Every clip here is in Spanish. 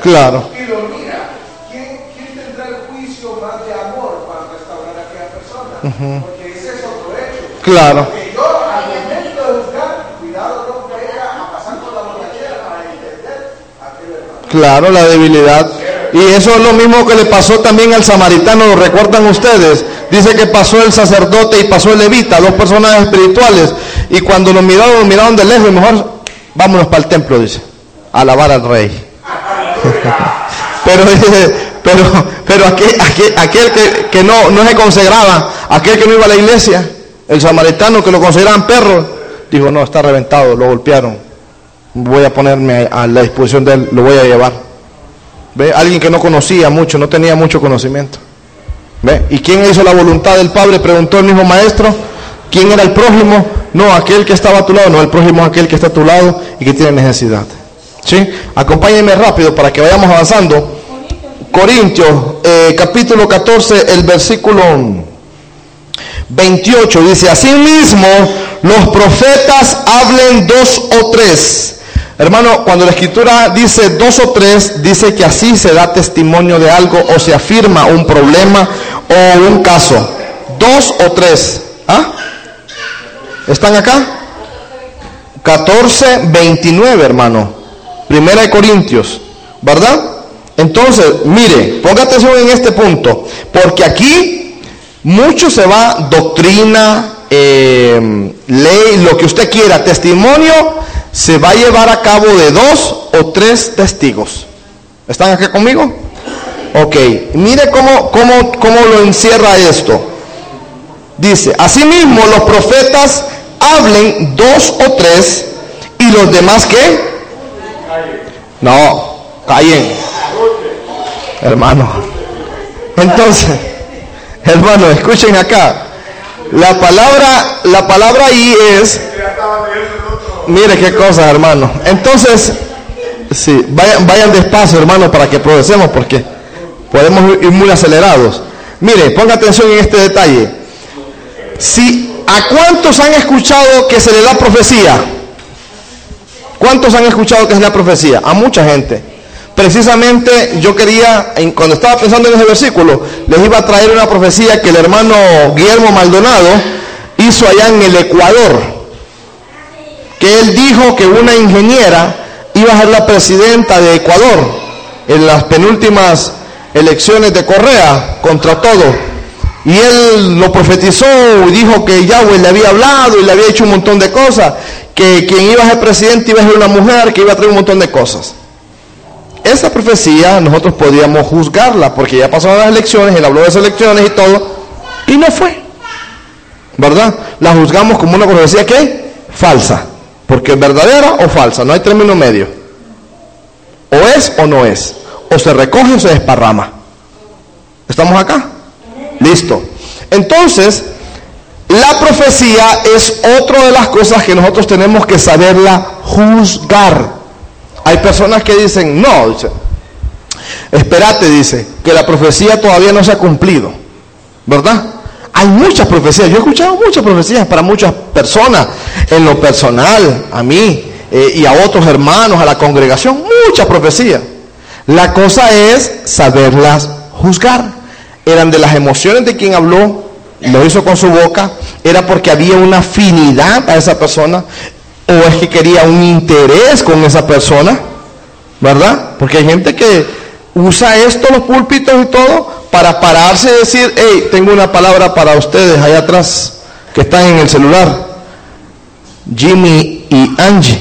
Claro. Y lo mira. ¿Quién tendrá el juicio más de amor para restaurar a aquella persona? Porque ese es otro hecho. Claro. Porque yo, al momento de juzgar, cuidado no caiga a pasar por la borrachera para entender a aquel hermano. Claro, la debilidad. Y eso es lo mismo que le pasó también al samaritano, ¿lo recuerdan ustedes? Dice que pasó el sacerdote y pasó el levita, dos personas espirituales. Y cuando lo miraron de lejos, y mejor vámonos para el templo, dice, a alabar al rey. pero aquel que no se consagraba, aquel que no iba a la iglesia, el samaritano que lo consideraban perro, dijo, no, está reventado, lo golpearon, voy a ponerme a la disposición de él, lo voy a llevar. ¿Ve? Alguien que no conocía mucho, no tenía mucho conocimiento. ¿Ve? ¿Y quién hizo la voluntad del Padre? Preguntó el mismo maestro. ¿Quién era el prójimo? No, aquel que estaba a tu lado. No, el prójimo es aquel que está a tu lado y que tiene necesidad. ¿Sí? Acompáñenme rápido para que vayamos avanzando. Corintios, capítulo 14, el versículo 28. Dice, asimismo, los profetas hablen 2 o 3. Hermano, cuando la escritura dice 2 o 3, dice que así se da testimonio de algo o se afirma un problema o un caso. 2 o 3. ¿Ah? ¿Están acá? 14, 29, hermano. Primera de Corintios, ¿verdad? Entonces, mire, ponga atención en este punto, porque aquí mucho se va doctrina, ley, lo que usted quiera, testimonio. Se va a llevar a cabo de 2 o 3 testigos. ¿Están aquí conmigo? Ok, mire cómo lo encierra esto. Dice, asimismo los profetas hablen 2 o 3 y los demás ¿qué? No, callen. Hermano. Entonces, hermano, escuchen acá. La palabra ahí es... Mire qué cosa, hermano. Entonces, sí, vayan despacio, hermano, para que progresemos, porque podemos ir muy acelerados. Mire, ponga atención en este detalle. ¿A cuántos han escuchado que se le da profecía? ¿Cuántos han escuchado que es la profecía? A mucha gente. Precisamente yo quería, cuando estaba pensando en ese versículo, les iba a traer una profecía que el hermano Guillermo Maldonado hizo allá en el Ecuador. Que él dijo que una ingeniera iba a ser la presidenta de Ecuador en las penúltimas elecciones de Correa contra todo. Y él lo profetizó y dijo que Yahweh le había hablado y le había hecho un montón de cosas, que quien iba a ser presidente iba a ser una mujer, que iba a traer un montón de cosas. Esa profecía nosotros podíamos juzgarla porque ya pasaron las elecciones, él habló de esas elecciones y todo, y no fue, ¿verdad? La juzgamos como una profecía que falsa. Porque es verdadera o falsa, no hay término medio. O es o no es. O se recoge o se desparrama. ¿Estamos acá? Listo. Entonces, la profecía es otra de las cosas que nosotros tenemos que saberla juzgar. Hay personas que dicen, no, dice, espérate, dice, que la profecía todavía no se ha cumplido. ¿Verdad? Hay muchas profecías, yo he escuchado muchas profecías para muchas personas, en lo personal, a mí y a otros hermanos, a la congregación, muchas profecías. La cosa es saberlas juzgar. Eran de las emociones de quien habló, lo hizo con su boca, era porque había una afinidad a esa persona, o es que quería un interés con esa persona, ¿verdad? Porque hay gente que usa esto, los púlpitos y todo, para pararse y decir, hey, tengo una palabra para ustedes allá atrás, que están en el celular, Jimmy y Angie.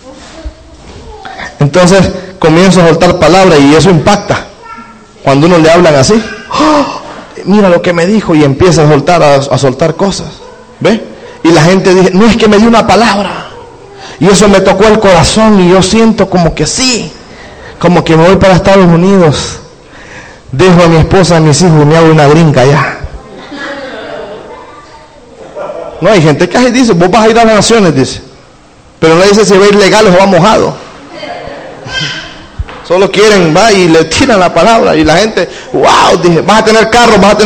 Entonces comienzo a soltar palabras y eso impacta. Cuando uno le hablan así, ¡oh! Mira lo que me dijo, y empieza a soltar cosas, ¿ve? Y la gente dice, no, es que me dio una palabra y eso me tocó el corazón y yo siento como que sí, como que me voy para Estados Unidos, dejo a mi esposa, a mis hijos y me hago una gringa allá. No, hay gente que dice, vos vas a ir a las naciones, dice, pero no dice si va a ir legal o va mojado. Solo quieren, va y le tiran la palabra y la gente, wow, dije, vas a tener carro, vas a tener